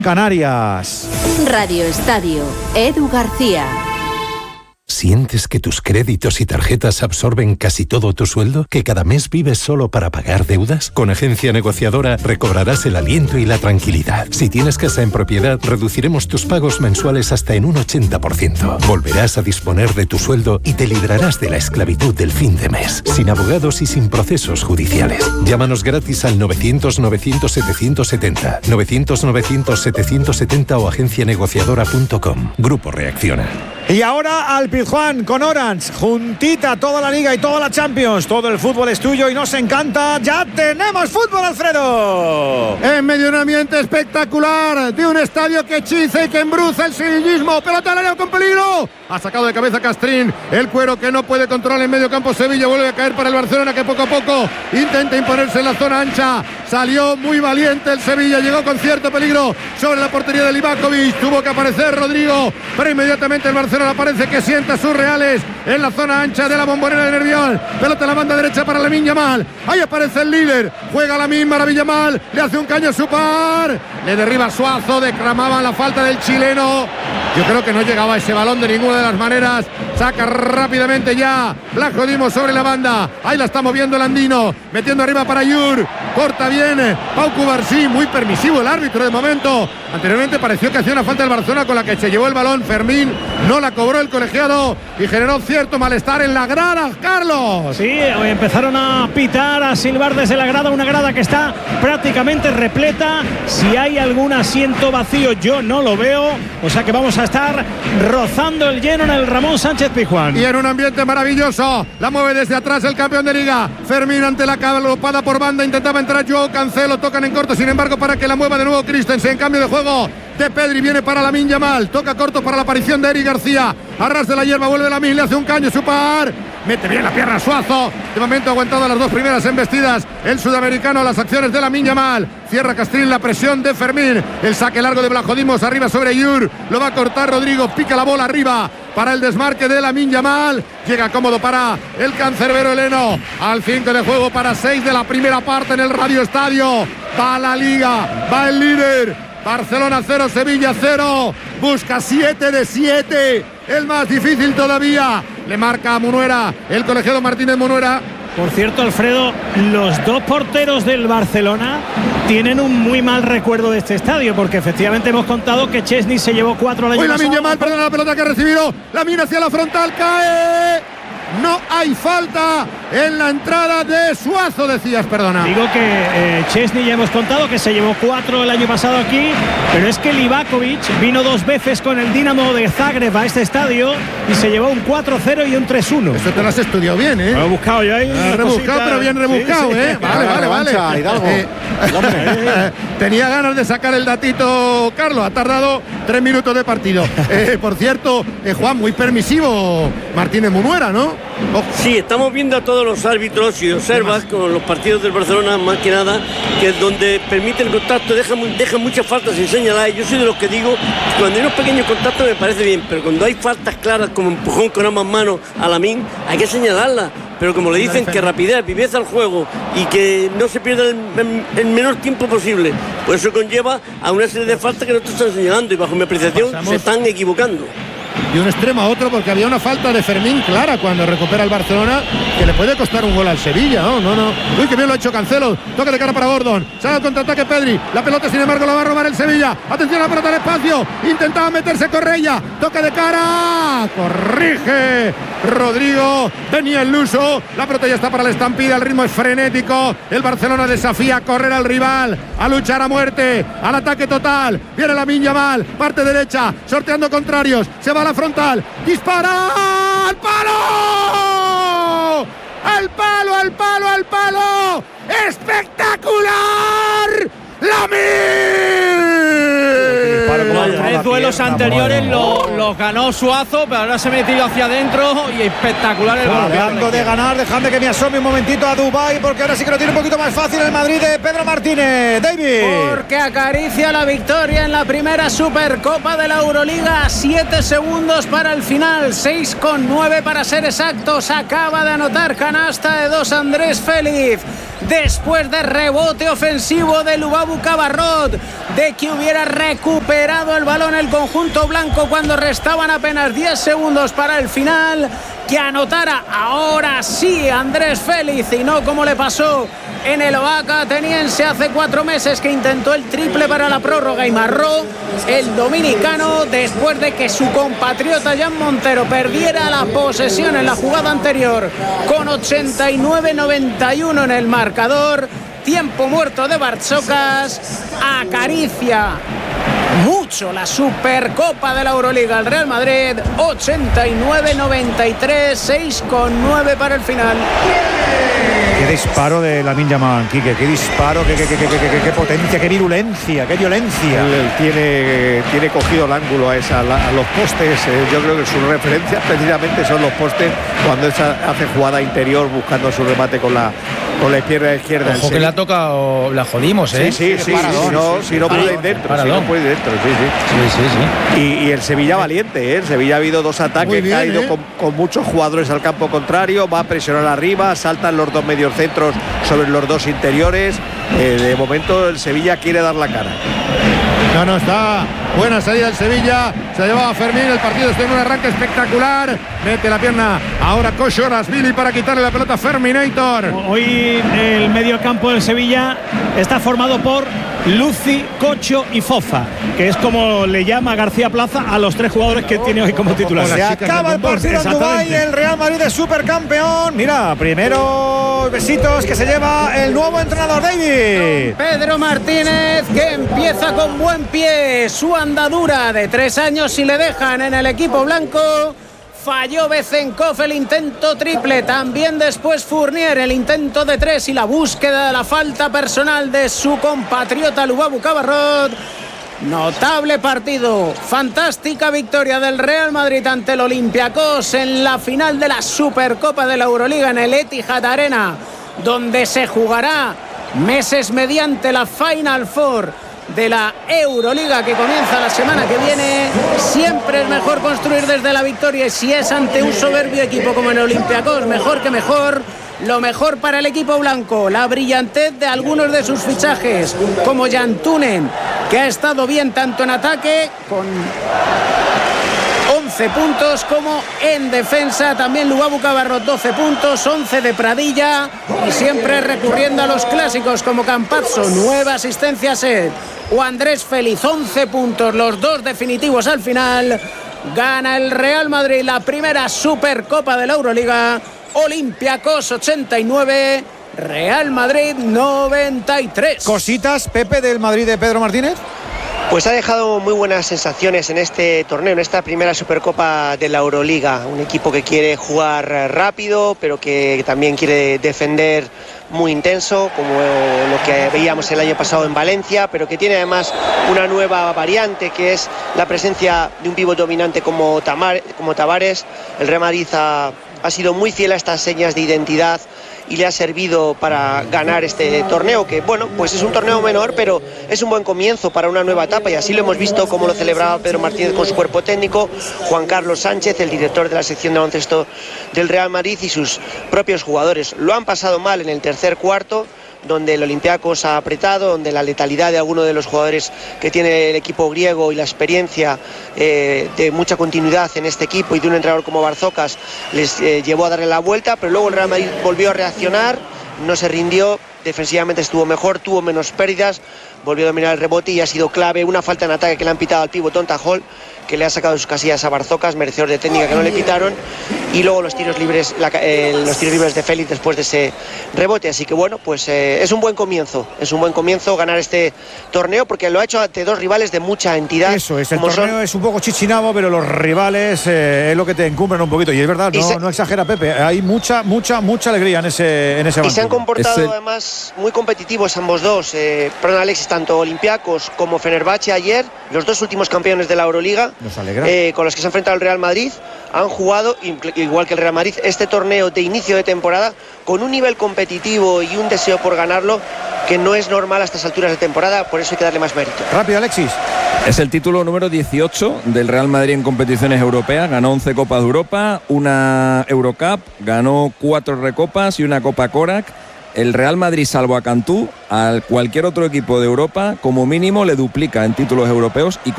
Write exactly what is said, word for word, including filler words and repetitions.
Canarias. Radio Estadio, Edu García. ¿Sientes que tus créditos y tarjetas absorben casi todo tu sueldo? ¿Que cada mes vives solo para pagar deudas? Con Agencia Negociadora recobrarás el aliento y la tranquilidad. Si tienes casa en propiedad, reduciremos tus pagos mensuales hasta en un ochenta por ciento. Volverás a disponer de tu sueldo y te librarás de la esclavitud del fin de mes, sin abogados y sin procesos judiciales. Llámanos gratis al novecientos novecientos setecientos setenta, novecientos novecientos setecientos setenta o agencia negociadora punto com. Grupo Reacciona. Y ahora al Pizjuán con Orange, juntita toda la Liga y toda la Champions. Todo el fútbol es tuyo y nos encanta. ¡Ya tenemos fútbol, Alfredo! En medio de un ambiente espectacular, de un estadio que hechiza y que embruza el sevillismo. Pelota al área con peligro. Ha sacado de cabeza Castrín. El cuero que no puede controlar en medio campo Sevilla. Vuelve a caer para el Barcelona, que poco a poco intenta imponerse en la zona ancha. Salió muy valiente el Sevilla. Llegó con cierto peligro sobre la portería de Livakovic. Tuvo que aparecer Rodrigo, pero inmediatamente el Barcelona parece que sienta sus reales en la zona ancha de la Bombonera de Nervión. Pelota a la banda derecha para Lamine Yamal. Ahí aparece el líder. Juega Lamine, maravilla Yamal. Le hace un caño a su par. Le derriba Suazo. Declamaba la falta del chileno. Yo creo que no llegaba ese balón de ninguna de las maneras. Saca rápidamente ya Blasco Dimos sobre la banda. Ahí la está moviendo el andino. Metiendo arriba para Yur. Corta bien Pau Cubarsí. Muy permisivo el árbitro de momento. Anteriormente pareció que hacía una falta del Barcelona con la que se llevó el balón Fermín. No la cobró el colegiado y generó cierto malestar en la grada, Carlos. Sí, empezaron a pitar, a silbar desde la grada, una grada que está prácticamente repleta. Si hay algún asiento vacío, yo no lo veo. O sea que vamos a estar rozando el lleno en el Ramón Sánchez Pizjuán. Y en un ambiente maravilloso, la mueve desde atrás el campeón de Liga. Fermín ante la galopada por banda, intentaba entrar Joao Cancelo, tocan en corto, sin embargo, para que la mueva de nuevo Christensen. Cambio de juego de Pedri, viene para Lamine Yamal, toca corto para la aparición de Eric García. Arras de la hierba, vuelve Lamine, le hace un caño, su par. Mete bien la pierna Suazo. De momento ha aguantado las dos primeras embestidas el sudamericano, las acciones de Lamine Yamal. Cierra Castrín, la presión de Fermín. El saque largo de Blasco Dimos arriba sobre Yur. Lo va a cortar Rodrigo, pica la bola arriba para el desmarque de Lamine Yamal. Llega cómodo para el cancerbero heleno. Al cinco de juego para seis de la primera parte en el Radio Estadio. Va la Liga, va el líder. Barcelona cero, Sevilla cero. Busca siete de siete. El más difícil todavía. Le marca a Munuera, el colegiado Martínez Munuera. Por cierto, Alfredo, los dos porteros del Barcelona tienen un muy mal recuerdo de este estadio, porque efectivamente hemos contado que Chesney se llevó cuatro al año pasado. Uy, Lamine Yamal, perdona la pelota que ha recibido. Lamine hacia la frontal, cae. No hay falta en la entrada de Suazo, decías, perdona. Digo que eh, Chesney ya hemos contado que se llevó cuatro el año pasado aquí, pero es que Livakovic vino dos veces con el Dinamo de Zagreb a este estadio y se llevó un cuatro cero y un tres uno. Eso te lo has estudiado bien, ¿eh? Lo he buscado yo ahí. Ah, rebuscado, pero bien rebuscado, sí, sí. ¿eh? Vale, vale, vale. Hidalgo. Eh, tenía ganas de sacar el datito, Carlos. Ha tardado tres minutos de partido. Eh, por cierto, eh, Juan, muy permisivo Martínez Munuera, ¿no? Oh. Sí, estamos viendo a todos los árbitros y observas con los partidos del Barcelona, más que nada, que donde permite el contacto, deja, deja muchas faltas sin señalar. Yo soy de los que digo, cuando hay unos pequeños contactos me parece bien, pero cuando hay faltas claras como empujón con ambas manos a Lamine, hay que señalarlas. Pero como le dicen que rapidez, viveza al juego y que no se pierda el, el menor tiempo posible, pues eso conlleva a una serie de faltas que no te están señalando y bajo mi apreciación Pasamos. se están equivocando. De un extremo a otro, porque había una falta de Fermín clara cuando recupera el Barcelona que le puede costar un gol al Sevilla. No, no, no. Uy, que bien lo ha hecho Cancelo. Toque de cara para Gordon. Sale al contraataque Pedri. La pelota, sin embargo, la va a robar el Sevilla. Atención a la pelota al espacio. Intentaba meterse Correia. Toque de cara. Corrige Rodrigo. Venía el Luso. La pelota ya está para la estampida. El ritmo es frenético. El Barcelona desafía a correr al rival, a luchar a muerte, al ataque total. Viene Lamine Yamal. Parte derecha. Sorteando contrarios. Se va a la frontal, dispara al palo, al palo, al palo, al palo, espectacular, Lamine. Los tres duelos anteriores los lo ganó Suazo, pero ahora se ha metido hacia adentro y espectacular el balón. Hablando de ganar, dejadme que me asome un momentito a Dubái, porque ahora sí que lo tiene un poquito más fácil el Madrid de Pedro Martínez. David. Porque acaricia la victoria en la primera Supercopa de la Euroliga. Siete segundos para el final, seis con nueve para ser exactos. Acaba de anotar canasta de dos Andrés Félix. después de rebote ofensivo de Lubabu Cabarrot, de que hubiera recuperado el balón el conjunto blanco cuando restaban apenas diez segundos para el final, que anotara ahora sí Andrés Félix y no como le pasó en el Oaca ateniense hace cuatro meses, que intentó el triple para la prórroga y marró el dominicano después de que su compatriota Jan Montero perdiera la posesión en la jugada anterior con ochenta y nueve noventa y uno en el marcador. Tiempo muerto de Bartzocas, acaricia mucho la Supercopa de la Euroliga el Real Madrid, ochenta y nueve noventa y tres, seis con nueve para el final. Qué disparo de Lamine Yamal, Quique, qué disparo, qué, qué, qué, qué, qué, qué potencia, qué virulencia, qué violencia. Él, él tiene, tiene cogido el ángulo a, esa, a los postes. Eh, yo creo que sus referencias precisamente son los postes cuando esa hace jugada interior buscando su remate con la con la izquierda izquierda. Ojo que la toca o la jodimos, ¿eh? Sí, sí, sí, paradón, si no, sí, si no paradón, puede ir dentro, paradón. si no puede ir dentro, sí, sí. Sí, sí, sí. Y, y el Sevilla valiente, ¿eh? El Sevilla ha habido dos ataques, bien, ha ido ¿eh? con, con muchos jugadores al campo contrario, va a presionar arriba, saltan los dos mediocentros sobre los dos interiores. Eh, de momento el Sevilla quiere dar la cara. No, no está. Buena salida del Sevilla. Se llevaba Fermín. El partido está en un arranque espectacular. Mete la pierna ahora Koshorashvili para quitarle la pelota a Ferminator. Hoy el mediocampo del Sevilla está formado por Luci, Cocho y Fofa, que es como le llama García Plaza a los tres jugadores que tiene hoy como titulares. Se acaba el partido en Dubái, el Real Madrid es supercampeón. Mira, primero besitos que se lleva el nuevo entrenador David. Pedro Martínez, que empieza con buen pie su andadura de tres años y le dejan en el equipo blanco. Falló Bezenkov el intento triple, también después Fournier el intento de tres y la búsqueda de la falta personal de su compatriota Lubabu Cabarrot. Notable partido, fantástica victoria del Real Madrid ante el Olympiacos en la final de la Supercopa de la Euroliga en el Etihad Arena, donde se jugará meses mediante la Final Four de la Euroliga que comienza la semana que viene. Siempre es mejor construir desde la victoria y si es ante un soberbio equipo como el Olympiacos, mejor que mejor. Lo mejor para el equipo blanco, la brillantez de algunos de sus fichajes, como Jan Tunen, que ha estado bien tanto en ataque con once puntos como en defensa. También Lubabu Cabarrot doce puntos, once de Pradilla, y siempre recurriendo a los clásicos como Campazzo, nueva asistencia set, o Andrés Félix, once puntos, los dos definitivos al final. Gana el Real Madrid la primera Supercopa de la Euroliga. Olympiacos ochenta y nueve, Real Madrid noventa y tres. Cositas, Pepe, del Madrid de Pedro Martínez. Pues ha dejado muy buenas sensaciones en este torneo, en esta primera Supercopa de la Euroliga. Un equipo que quiere jugar rápido, pero que también quiere defender muy intenso, como lo que veíamos el año pasado en Valencia, pero que tiene además una nueva variante, que es la presencia de un pívot dominante como, Tamar, como Tavares. El Real Madrid ha, ha sido muy fiel a estas señas de identidad y le ha servido para ganar este torneo, que bueno, pues es un torneo menor, pero es un buen comienzo para una nueva etapa, y así lo hemos visto como lo celebraba Pedro Martínez con su cuerpo técnico, Juan Carlos Sánchez, el director de la sección de baloncesto del Real Madrid, y sus propios jugadores. Lo han pasado mal en el tercer cuarto, donde el Olympiacos ha apretado, donde la letalidad de alguno de los jugadores que tiene el equipo griego y la experiencia eh, de mucha continuidad en este equipo y de un entrenador como Bartzocas les eh, llevó a darle la vuelta, pero luego el Real Madrid volvió a reaccionar, no se rindió, defensivamente estuvo mejor, tuvo menos pérdidas, volvió a dominar el rebote y ha sido clave una falta en ataque que le han pitado al pívot Tonta Hall, que le ha sacado de sus casillas a Bartzocas, merecedor de técnica que no le pitaron, y luego los tiros libres la, eh, los tiros libres de Félix después de ese rebote. Así que bueno, pues eh, es un buen comienzo, es un buen comienzo ganar este torneo, porque lo ha hecho ante dos rivales de mucha entidad. Eso es, el como torneo son... es un poco chichinabo, pero los rivales eh, es lo que te encumbran un poquito, y es verdad, no, se... no exagera Pepe, hay mucha, mucha, mucha alegría en ese en ese Y se han comportado el... además muy competitivos ambos dos, eh, perdón Alexis, tanto Olympiacos como Fenerbahce ayer, los dos últimos campeones de la Euroliga. Nos alegra. Eh, con los que se ha enfrentado el Real Madrid, han jugado, igual que el Real Madrid, este torneo de inicio de temporada con un nivel competitivo y un deseo por ganarlo que no es normal a estas alturas de temporada, por eso hay que darle más mérito. Rápido, Alexis. Es el título número dieciocho del Real Madrid en competiciones europeas. Ganó once Copas de Europa, una Eurocup, ganó cuatro Recopas y una Copa Korak. el Real Madrid, salvo a Cantú, a cualquier otro equipo de Europa, como mínimo le duplica en títulos europeos y